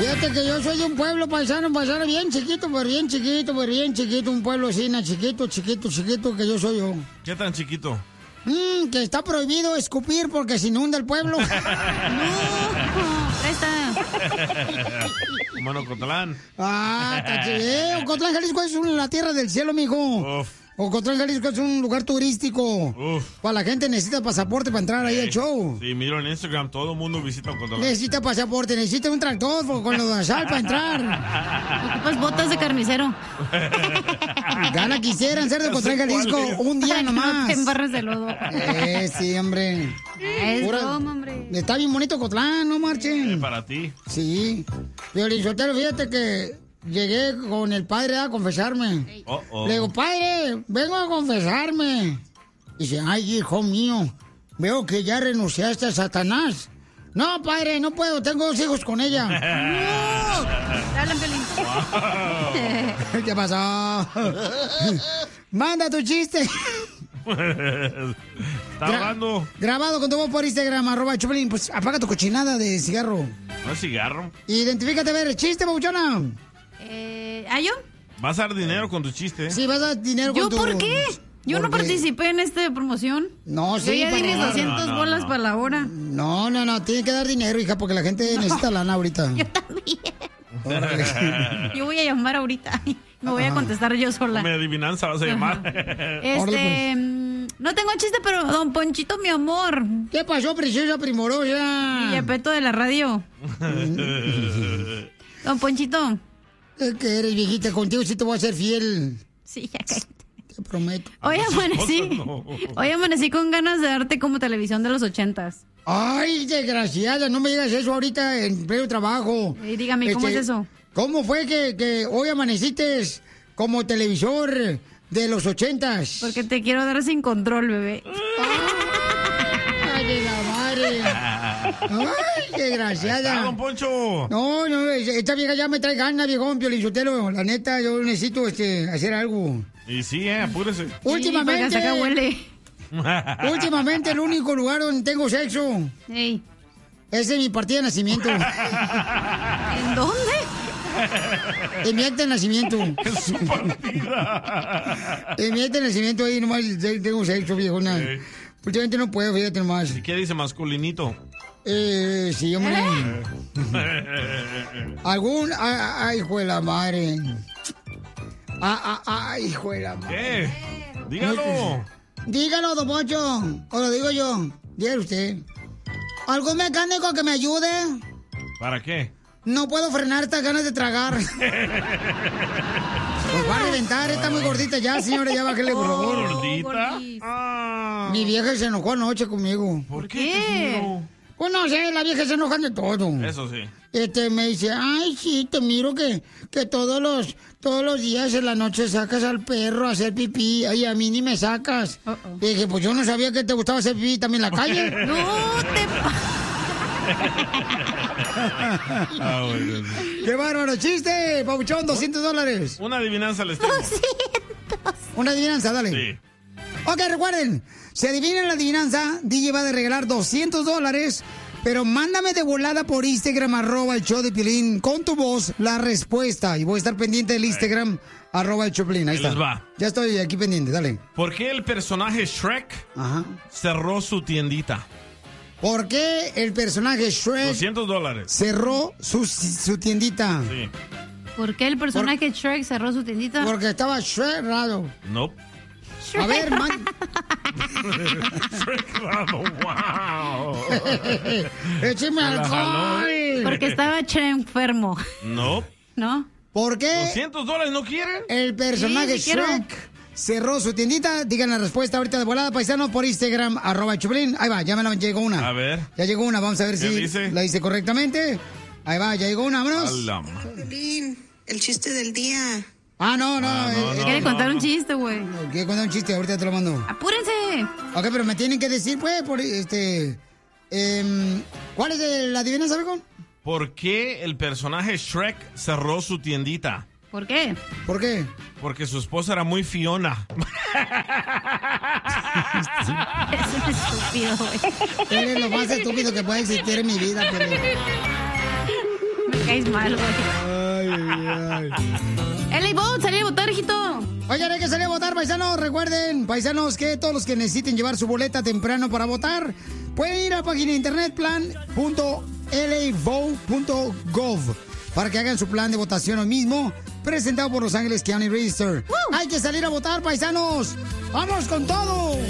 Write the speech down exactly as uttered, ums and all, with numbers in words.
Fíjate que yo soy de un pueblo paisano, paisano bien chiquito, pero bien chiquito, pero bien chiquito, un pueblo así, chiquito, chiquito, chiquito, que yo soy yo. ¿Qué tan chiquito? Mmm, que está prohibido escupir porque se inunda el pueblo. No, presta. Bueno, Ocotlán. Ah, está chido. Ocotlán, Jalisco es la tierra del cielo, mijo. Uf. Ocotlán, Jalisco es un lugar turístico. Uf. Para la gente necesita pasaporte para entrar ahí al show. Sí, miro en Instagram, todo el mundo visita Ocotlán. Necesita pasaporte, necesita un tractor con lo de sal para entrar. Ocupas botas de carnicero. Gana quisieran ser de Ocotlán, Jalisco un día nomás. No te embarres de lodo. Eh, sí, hombre. Es Pura... broma, hombre. Está bien bonito Ocotlán, no marchen. Eh, para ti. Sí. Piolín Sotelo, fíjate que llegué con el padre a confesarme. Oh, oh. Le digo, padre, vengo a confesarme. Dice, ay, hijo mío, veo que ya renunciaste a Satanás. No, padre, no puedo, tengo dos hijos con ella. ¡No! Dale, Piolín. Wow. ¿Qué pasó? Manda tu chiste. Está hablando. Gra grabado con tu voz por Instagram, arroba Choplin. Pues apaga tu cochinada de cigarro. No es cigarro. Identifícate, a ver, chiste, papuchona. Eh, ¿Ah, yo? ¿Vas a dar dinero con tu chiste? Sí, vas a dar dinero con ¿Yo tu... por qué? Yo no participé en esta promoción. No, sí. Yo ya di mis doscientas no, no, bolas no. para la hora. No, no, no, tiene que dar dinero, hija, porque la gente no. necesita lana ahorita. Yo también. Yo voy a llamar ahorita. Me voy a contestar yo sola. Mi adivinanza vas a llamar. Este, no tengo chiste, pero don Ponchito, mi amor. ¿Qué pasó, preciosa primorosa? Y Yepeto de la radio. Don Ponchito. Es que eres viejita, contigo sí te voy a ser fiel. Sí, ya cállate. Te prometo. Hoy amanecí. No. Hoy amanecí con ganas de darte como televisión de los ochentas. Ay, desgraciada, no me digas eso ahorita en pleno trabajo. Y dígame, ¿cómo este, es eso? ¿Cómo fue que, que hoy amaneciste como televisor de los ochentas? Porque te quiero dar sin control, bebé. ¡Ay, de la madre! ¡Ay, qué desgraciada! don Poncho! No, no, esta vieja ya me trae ganas, viejón, Piolín Sotelo. La neta, yo necesito este, hacer algo. Y sí, eh, apúrese. Sí, últimamente... acá huele. Últimamente, el único lugar donde tengo sexo... Hey. Es en mi partida de nacimiento. ¿En dónde? En mi acta de nacimiento. En su partida. En mi acta de nacimiento ahí nomás tengo sexo, viejona. Sí. Últimamente no puedo, fíjate nomás. ¿Y qué dice masculinito? Eh, sí, hombre. ¿Algún? Ay, hijo de la madre. Ah, ah, ay, hijo de la madre. ¿Qué? Dígalo. Dígalo, don Poncho. O lo digo yo. Dígalo usted. ¿Algún mecánico que me ayude? ¿Para qué? No puedo frenar estas ganas de tragar. Pues va a reventar, está muy gordita ya, señora, ya bájale, por favor. ¿Gordita? Ah. Mi vieja se enojó anoche conmigo. ¿Por qué? Pues no sé, la vieja se enoja de todo. Eso sí. Este, me dice, ay, sí, te miro que, que todos los todos los días en la noche sacas al perro a hacer pipí. Ay, a mí ni me sacas. Uh -oh. Y dije, pues yo no sabía que te gustaba hacer pipí también en la calle. No te... ah, bueno. ¡Qué bárbaro! ¡Chiste! Pabuchón, doscientos dólares. Una adivinanza les tengo. doscientos. Una adivinanza, dale. Sí. Ok, recuerden, si adivinan la adivinanza, D J va a regalar doscientos dólares. Pero mándame de volada por Instagram, arroba el show de Piolín, con tu voz, la respuesta. Y voy a estar pendiente del Instagram, arroba el show de Piolín. Ahí está. Les va. Ya estoy aquí pendiente, dale. ¿Por qué el personaje Shrek Ajá. cerró su tiendita? ¿Por qué el personaje Shrek doscientos dólares. cerró su, su tiendita? Sí. ¿Por qué el personaje Por... Shrek cerró su tiendita? Porque estaba Shrek raro. No. Nope. A ver, man. Shrek raro, wow. ¡Écheme alcohol! Porque estaba Shrek enfermo. No. ¿No? ¿Por qué? ¿doscientos dólares no quieren? El personaje sí, sí Shrek quiero. cerró su tiendita. Digan la respuesta ahorita de volada, paisano, por Instagram, arroba Choplin. Ahí va, ya me la llegó una. A ver. Ya llegó una, vamos a ver si dice? la hice correctamente. Ahí va, ya llegó una, vámonos. Choplin, el chiste del día. Ah, no, no. Ah, no, eh, no quiere no, contar no. un chiste, güey. No, quiere contar un chiste, ahorita te lo mando. ¡Apúrense! Ok, pero me tienen que decir, pues, por este... Eh, ¿Cuál es la adivinanza, Becón? ¿Por qué el personaje Shrek cerró su tiendita? ¿Por qué? ¿Por qué? Porque su esposa era muy Fiona. Es un estúpido, güey. Eres lo más estúpido que puede existir en mi vida, pero... Me caes mal, güey. Ay, ay, ay. L A Vote, salí a votar, hijito. Oigan, hay que salir a votar, paisanos. Recuerden, paisanos, que todos los que necesiten llevar su boleta temprano para votar, pueden ir a la página de internet plan punto l a vote punto gov para que hagan su plan de votación hoy mismo, presentado por Los Ángeles County Register. ¡Woo! Hay que salir a votar, paisanos. ¡Vamos con todo!